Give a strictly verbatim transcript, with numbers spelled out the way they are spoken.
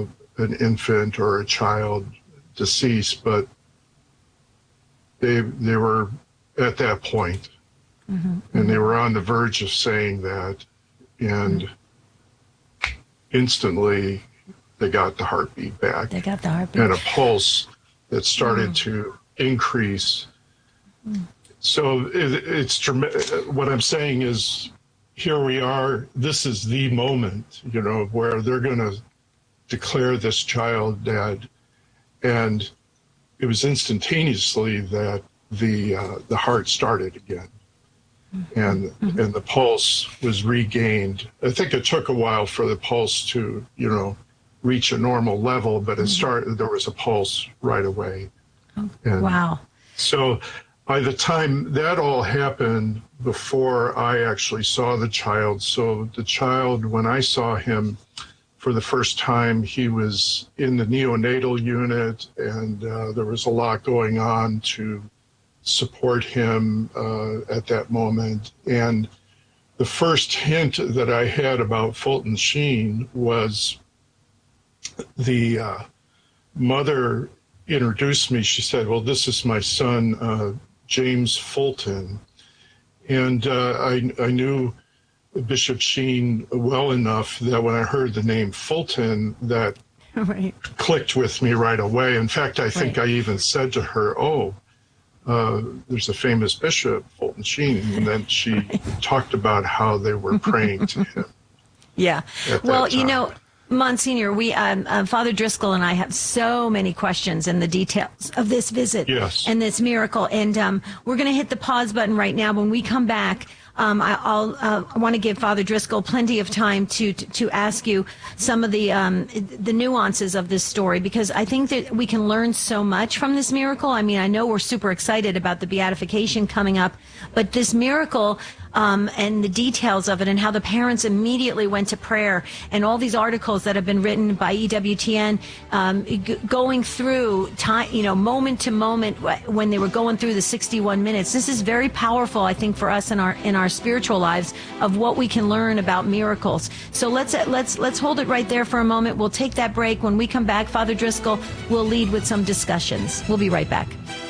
uh, an infant or a child deceased, but they they were at that point, mm-hmm. and they were on the verge of saying that, and mm-hmm. instantly they got the heartbeat back. They got the heartbeat. And a pulse that started mm. to increase. Mm. So it, it's what I'm saying is, here we are. This is the moment, you know, where they're going to declare this child dead, and it was instantaneously that the uh, the heart started again, mm-hmm. and mm-hmm. and the pulse was regained. I think it took a while for the pulse to, you know, reach a normal level, but it started. There was a pulse right away. Oh, and wow! So by the time that all happened, before I actually saw the child, so the child, when I saw him for the first time, he was in the neonatal unit, and uh, there was a lot going on to support him uh, at that moment. And the first hint that I had about Fulton Sheen was the uh, mother introduced me. She said, well, this is my son, uh, James Fulton. And uh, I, I knew Bishop Sheen well enough that when I heard the name Fulton, that right. clicked with me right away. In fact, I think right. I even said to her, oh, uh, there's a famous bishop, Fulton Sheen. And then she right. talked about how they were praying to him. Yeah. Well, you know, Monsignor, we, um, uh, Father Driscoll and I have so many questions in the details of this visit yes. and this miracle. And um, we're going to hit the pause button right now. When we come back, um, I, I'll uh, I want to give Father Driscoll plenty of time to to, to ask you some of the um, the nuances of this story, because I think that we can learn so much from this miracle. I mean, I know we're super excited about the beatification coming up, but this miracle Um, and the details of it, and how the parents immediately went to prayer, and all these articles that have been written by E W T N, um, g- going through time, you know, moment to moment when they were going through the sixty-one minutes. This is very powerful, I think, for us in our in our spiritual lives of what we can learn about miracles. So let's let's let's hold it right there for a moment. We'll take that break. When we come back, Father Driscoll will lead with some discussions. We'll be right back.